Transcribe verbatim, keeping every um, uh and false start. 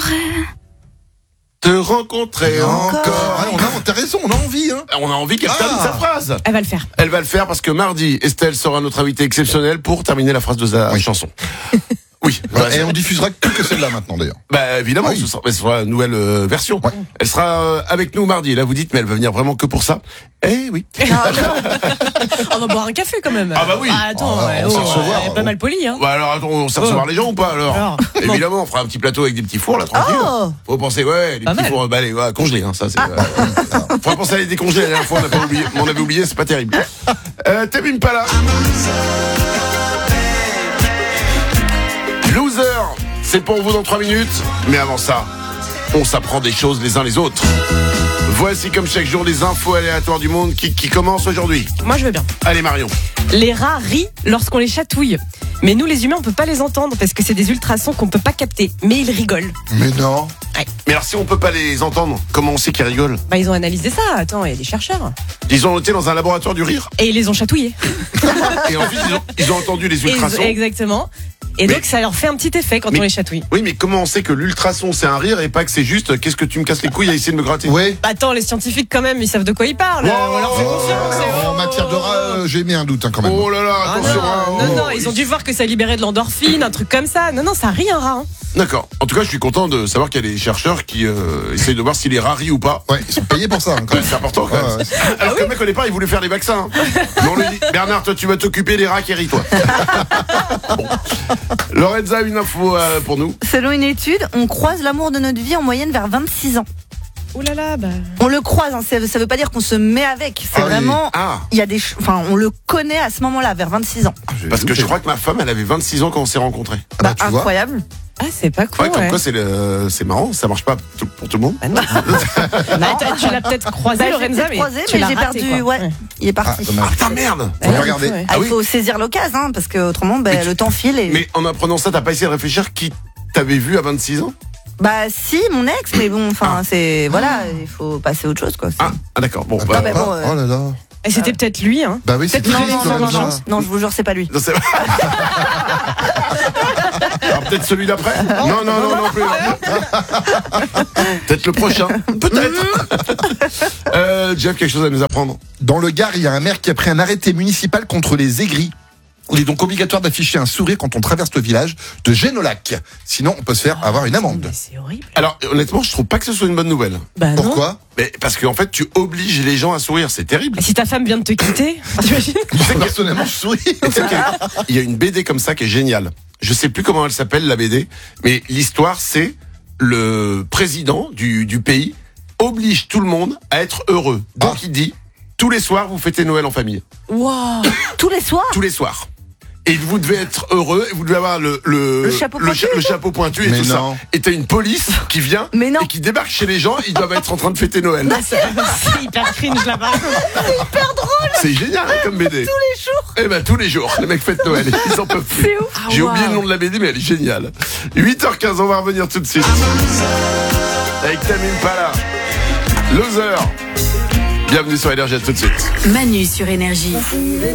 Te rencontrer encore. Encore. Ah, on a, t'as raison, on a envie, hein. On a envie qu'elle termine Ah. sa phrase. Elle va le faire. Elle va le faire parce que mardi, Estelle sera notre invitée exceptionnelle pour terminer la phrase de sa Oui. chanson. Oui. Ouais, Bah, et on diffusera que, que celle-là maintenant, d'ailleurs. bah, évidemment, Oui. ce sera, ce sera une nouvelle euh, version. Ouais. Elle sera euh, avec nous mardi. Là, vous dites, mais elle va venir vraiment que pour ça. Eh oui. On va boire un café quand même. Ah bah oui. Ah, attends, Ah, ouais, on sait oh, recevoir, elle est pas hein. mal polie, hein. Bah alors, attends, on sait recevoir les gens ou pas alors, Alors. Évidemment, on fera un petit plateau avec des petits fours là, tranquille. Oh. Faut penser, ouais, les Pas petits mal. fours, bah, les, ouais, congelés, hein, ça c'est. Euh, faudrait penser à les décongeler. La dernière fois, on, a pas oublié, on avait oublié, c'est pas terrible. Euh, T'aimes pas là. Loser, c'est pour vous dans trois minutes. Mais avant ça, on s'apprend des choses les uns les autres. Voici comme chaque jour les infos aléatoires du monde qui, qui commencent aujourd'hui. Moi, je veux bien. Allez Marion. Les rats rient lorsqu'on les chatouille. Mais nous, les humains, on peut pas les entendre parce que c'est des ultrasons qu'on peut pas capter. Mais ils rigolent. Mais non. Mais alors si on peut pas les entendre, comment on sait qu'ils rigolent? Bah, ils ont analysé ça. Attends, il y a des chercheurs. Ils ont été dans un laboratoire du rire. Et ils les ont chatouillés. Et ensuite ils ont, ils ont entendu les Et- ultrasons. exactement. Et Mais- donc, ça leur fait un petit effet quand Mais- on les chatouille. Oui, mais comment on sait que l'ultrason c'est un rire et pas que c'est juste qu'est-ce que tu me casses les couilles à essayer de me gratter? Ouais. Bah, attends, les scientifiques, quand même, ils savent de quoi ils parlent. Oh, on leur fait confiance. et- En matière de rat, euh, j'ai mis un doute, hein, quand même. Oh là là, Ah attention. hein, non, oh. non, non, ils ont dû voir que ça libérait de l'endorphine, un truc comme ça. Non, non, ça rit un rat. hein. D'accord. En tout cas, je suis content de savoir qu'il y a des chercheurs qui euh, essayent de voir si les rats rient ou pas. Ouais, ils sont payés pour ça, hein, quand Ouais, même. c'est important quand même. Ouais, ouais. Alors que le mec au départ il voulait faire les vaccins. hein. Mais on lui dit Bernard, toi tu vas t'occuper des rats qui rient toi. Bon. Lorenza a une info euh, pour nous. Selon une étude, on croise l'amour de notre vie en moyenne vers vingt-six ans. Ouh là là, bah. On le croise, hein, ça, ça veut pas dire qu'on se met avec. C'est Ah oui. vraiment, Ah, il y a des, ch- enfin, on le connaît à ce moment-là, vers vingt-six ans. parce que je crois que ma femme elle avait vingt-six ans quand on s'est rencontrés. Ah bah, Bah, tu vois. incroyable. Ah, c'est pas cool. Ouais, comme ouais. quoi c'est le, c'est marrant, ça marche pas tout- pour tout le monde. Bah non. Bah, t'as- tu l'as peut-être croisé, Bah, je l'ai Lorenza, peut-être mais, croisé, tu mais l'as j'ai raté, perdu, quoi. ouais. Il est Ah, parti. Ah dommage. putain merde. Faut Ouais, regarder. ouais. Ah, Ah il oui. faut saisir l'occasion, hein, parce que autrement, bah, Mais tu- le temps file. Et... Mais en apprenant ça, t'as pas essayé de réfléchir qui t'avais vu à vingt-six ans? Bah, si, mon ex, mais bon, enfin, c'est, voilà, il faut passer à autre chose, quoi. C'est- Ah, ah d'accord. Bon, Ah, bah, mais bah, bon, euh, oh là là. Et c'était peut-être lui, hein. Bah oui, c'est Peut-être triste, non, non, non, Lorenza. non, non, je vous jure, c'est pas lui. non, c'est- Alors, peut-être celui d'après? Non, non, non, non plus. Peut-être le prochain. Peut-être. euh, Jeff, quelque chose à nous apprendre? Dans le Gard, il y a un maire qui a pris un arrêté municipal contre les aigris. Il est donc obligatoire d'afficher un sourire quand on traverse le village de Génolac. Sinon, on peut se faire avoir une amende. Mais c'est horrible. Alors, honnêtement, je trouve pas que ce soit une bonne nouvelle. Bah non. Pourquoi? Mais parce qu'en fait, tu obliges les gens à sourire, c'est terrible. Si ta femme vient de te quitter, t'imagines? Personnellement, je souris. Tu sais qu'il y a- Il y a une B D comme ça qui est géniale. Je sais plus comment elle s'appelle, la B D, mais l'histoire, c'est le président du, du pays oblige tout le monde à être heureux. Donc, Ah. il dit, tous les soirs, vous fêtez Noël en famille. Waouh. Tous les soirs? Tous les soirs. Et vous devez être heureux, et vous devez avoir le, le, Le chapeau le, pointu cha- et le tout chapeau pointu et Mais tout non. ça. Et t'as une police qui vient Mais non. et qui débarque chez les gens, ils doivent être en train de fêter Noël. C'est hyper cringe là-bas. C'est génial hein, comme B D. Tous les jours? Eh ben tous les jours, les mecs fêtent Noël, ils en peuvent plus. C'est ouf. Ah, J'ai wow. oublié le nom de la B D, mais elle est géniale. huit heures quinze, on va revenir tout de suite. Avec Tamim Pala, Loser. Bienvenue sur Énergie, à tout de suite. Manu sur Énergie.